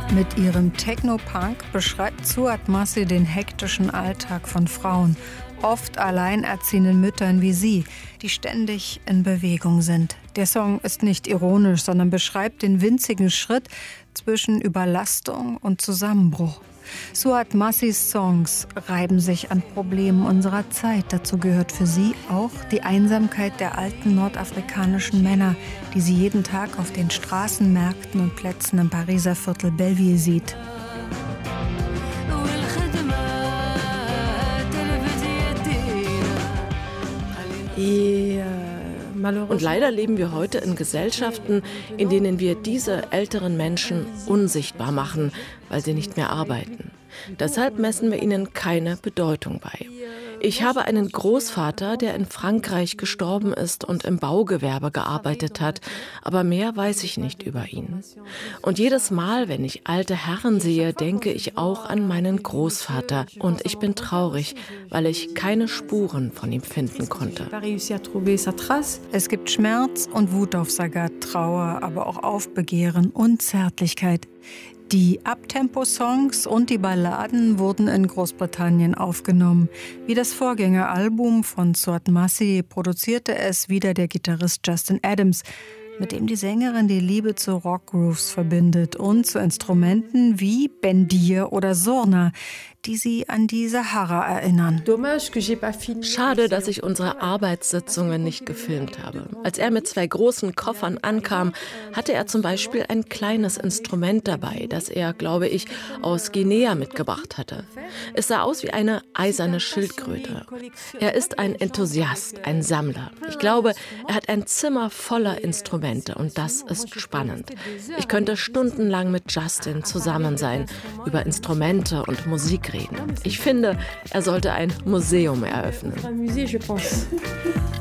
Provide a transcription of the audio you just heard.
Mit ihrem Techno-Punk beschreibt Suad Masih den hektischen Alltag von Frauen, oft alleinerziehenden Müttern wie sie, die ständig in Bewegung sind. Der Song ist nicht ironisch, sondern beschreibt den winzigen Schritt zwischen Überlastung und Zusammenbruch. Suad Masihs Songs reiben sich an Problemen unserer Zeit. Dazu gehört für sie auch die Einsamkeit der alten nordafrikanischen Männer, die sie jeden Tag auf den Straßenmärkten und Plätzen im Pariser Viertel Belleville sieht. Und leider leben wir heute in Gesellschaften, in denen wir diese älteren Menschen unsichtbar machen, weil sie nicht mehr arbeiten. Deshalb messen wir ihnen keine Bedeutung bei. Ich habe einen Großvater, der in Frankreich gestorben ist und im Baugewerbe gearbeitet hat, aber mehr weiß ich nicht über ihn. Und jedes Mal, wenn ich alte Herren sehe, denke ich auch an meinen Großvater. Und ich bin traurig, weil ich keine Spuren von ihm finden konnte. Es gibt Schmerz und Wut auf Sagat, Trauer, aber auch Aufbegehren und Zärtlichkeit. Die Uptempo-Songs und die Balladen wurden in Großbritannien aufgenommen. Wie das Vorgängeralbum von Suad Masih produzierte es wieder der Gitarrist Justin Adams, mit dem die Sängerin die Liebe zu Rockgrooves verbindet und zu Instrumenten wie Bendir oder Surna, die sie an die Sahara erinnern. Schade, dass ich unsere Arbeitssitzungen nicht gefilmt habe. Als er mit 2 großen Koffern ankam, hatte er zum Beispiel ein kleines Instrument dabei, das er, glaube ich, aus Guinea mitgebracht hatte. Es sah aus wie eine eiserne Schildkröte. Er ist ein Enthusiast, ein Sammler. Ich glaube, er hat ein Zimmer voller Instrumente und das ist spannend. Ich könnte stundenlang mit Justin zusammen sein, über Instrumente und Musik reden. Ich finde, er sollte ein Museum eröffnen.